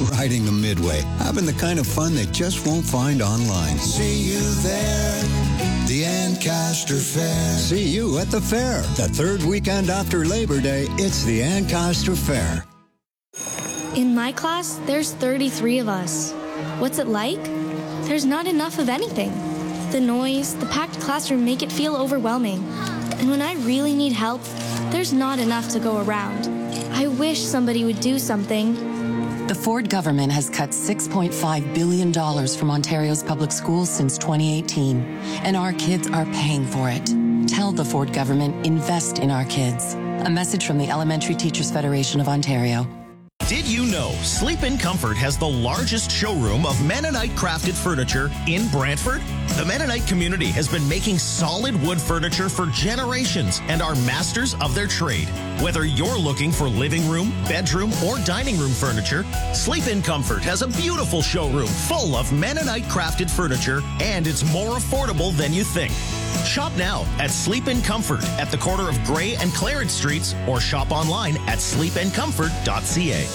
riding the Midway, having the kind of fun they just won't find online. See you there, the Ancaster Fair. See you at the fair. The third weekend after Labor Day, it's the Ancaster Fair. In my class, there's 33 of us. What's it like? There's not enough of anything. The noise, the packed classroom make it feel overwhelming. And when I really need help, there's not enough to go around. I wish somebody would do something. The Ford government has cut $6.5 billion from Ontario's public schools since 2018, and our kids are paying for it. Tell the Ford government, invest in our kids. A message from the Elementary Teachers Federation of Ontario. Did you know Sleep in Comfort has the largest showroom of Mennonite crafted furniture in Brantford? The Mennonite community has been making solid wood furniture for generations and are masters of their trade. Whether you're looking for living room, bedroom, or dining room furniture, Sleep in Comfort has a beautiful showroom full of Mennonite crafted furniture, and it's more affordable than you think. Shop now at Sleep in Comfort at the corner of Gray and Clarence Streets, or shop online at sleepandcomfort.ca.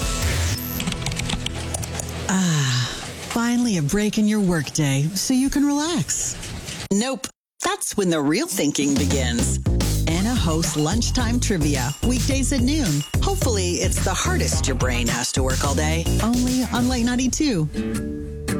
Finally a break in your workday so you can relax. Nope. That's when the real thinking begins. Anna hosts Lunchtime Trivia, weekdays at noon. Hopefully, it's the hardest your brain has to work all day. Only on Late 92.